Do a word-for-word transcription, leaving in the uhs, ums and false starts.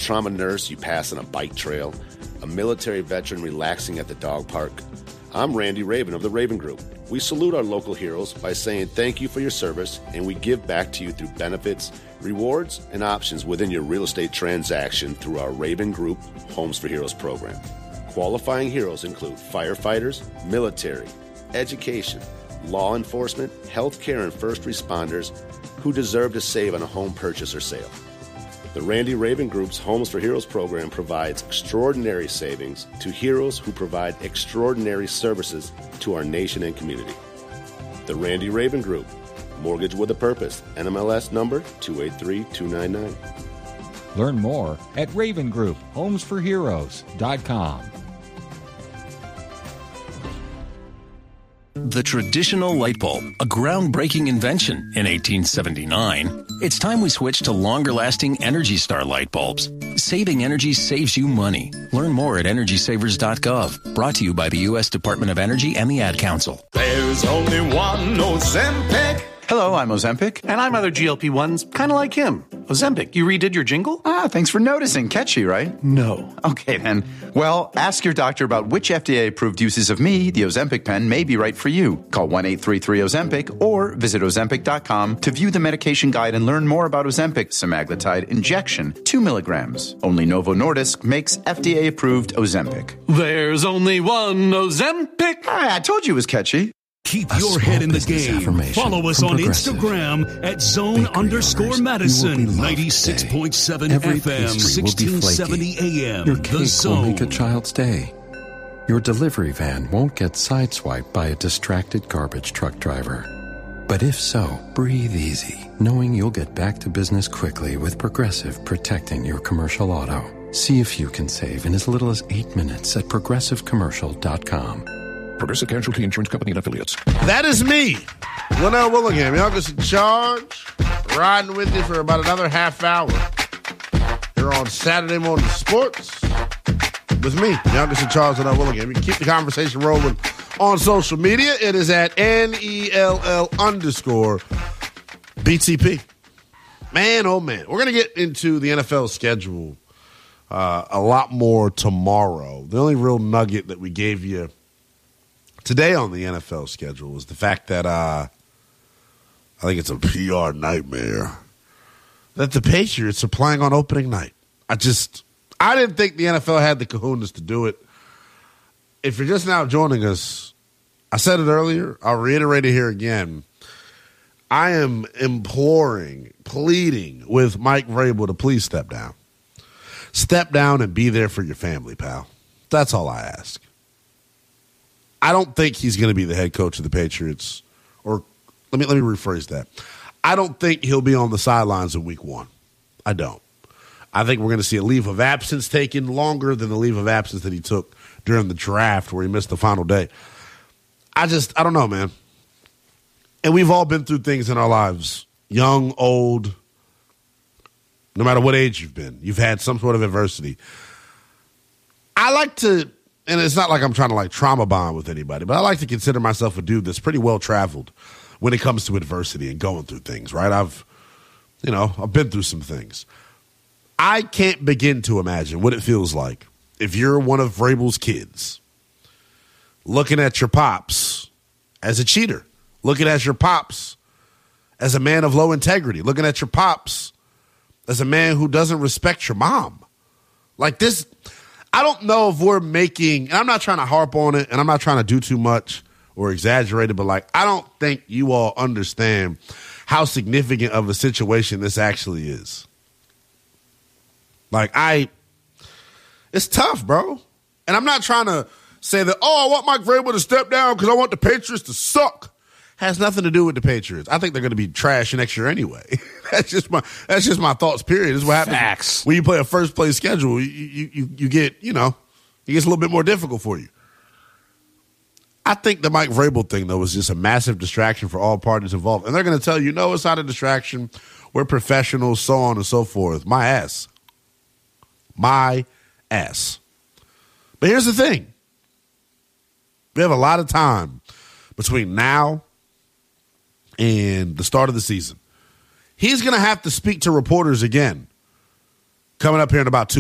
trauma nurse you pass on a bike trail, a military veteran relaxing at the dog park. I'm Randy Raven of the Raven Group. We salute our local heroes by saying thank you for your service, and we give back to you through benefits, rewards, and options within your real estate transaction through our Raven Group Homes for Heroes program. Qualifying heroes include firefighters, military, education, law enforcement, healthcare, and first responders who deserve to save on a home purchase or sale. The Randy Raven Group's Homes for Heroes program provides extraordinary savings to heroes who provide extraordinary services to our nation and community. The Randy Raven Group, Mortgage with a Purpose, N M L S number two eight three two nine nine. Learn more at Raven Group Homes for Heroes dot com. The traditional light bulb, a groundbreaking invention in eighteen seventy-nine. It's time we switch to longer-lasting Energy Star light bulbs. Saving energy saves you money. Learn more at energy savers dot gov. Brought to you by the U S Department of Energy and the Ad Council. There's only one Ozempic. Hello, I'm Ozempic. And I'm other G L P ones, kind of like him. Ozempic, you redid your jingle? Ah, thanks for noticing. Catchy, right? No. Okay, then. Well, ask your doctor about which F D A-approved uses of me, the Ozempic pen, may be right for you. Call one eight three three Ozempic or visit ozempic dot com to view the medication guide and learn more about Ozempic semaglutide injection, two milligrams. Only Novo Nordisk makes F D A-approved Ozempic. There's only one Ozempic. Ah, I told you it was catchy. Keep your head in the game. Follow us on Instagram at zone underscore Madison, ninety-six point seven F M, sixteen seventy A M. Your cake The Zone. will make a child's day. Your delivery van won't get sideswiped by a distracted garbage truck driver. But if so, breathe easy, knowing you'll get back to business quickly with Progressive protecting your commercial auto. See if you can save in as little as eight minutes at progressive commercial dot com. Progressive Casualty Insurance Company and Affiliates. That is me, Linnell Willingham, youngest in charge, riding with you for about another half hour here on Saturday Morning Sports with me, youngest in charge, Linnell Willingham. You can keep the conversation rolling on social media. It is at N E L L underscore B T P. Man, oh man. We're going to get into the N F L schedule uh, a lot more tomorrow. The only real nugget that we gave you today on the N F L schedule is the fact that uh, I think it's a P R nightmare that the Patriots are playing on opening night. I just, I didn't think the N F L had the kahunas to do it. If you're just now joining us, I said it earlier, I'll reiterate it here again. I am imploring, pleading with Mike Vrabel to please step down. Step down and be there for your family, pal. That's all I ask. I don't think he's going to be the head coach of the Patriots. Or let me let me rephrase that. I don't think he'll be on the sidelines in week one. I don't. I think we're going to see a leave of absence taken longer than the leave of absence that he took during the draft where he missed the final day. I just, I don't know, man. And we've all been through things in our lives, young, old, no matter what age you've been. You've had some sort of adversity. I like to, and it's not like I'm trying to like trauma bond with anybody, but I like to consider myself a dude that's pretty well traveled when it comes to adversity and going through things, right? I've, you know, I've been through some things. I can't begin to imagine what it feels like if you're one of Vrabel's kids looking at your pops as a cheater, looking at your pops as a man of low integrity, looking at your pops as a man who doesn't respect your mom. Like this, I don't know if we're making, and I'm not trying to harp on it, and I'm not trying to do too much or exaggerate it, but like, I don't think you all understand how significant of a situation this actually is. Like, I, it's tough, bro. And I'm not trying to say that, oh, I want Mike Vrabel to step down because I want the Patriots to suck. Has nothing to do with the Patriots. I think they're going to be trash next year anyway. that's just my that's just my thoughts, period. This is what happens Facts. when you play a first place schedule. You, you, you, you get, you know, it gets a little bit more difficult for you. I think the Mike Vrabel thing, though, was just a massive distraction for all parties involved. And they're going to tell you, no, it's not a distraction. We're professionals, so on and so forth. My ass. My ass. But here's the thing. We have a lot of time between now and the start of the season. He's going to have to speak to reporters again coming up here in about two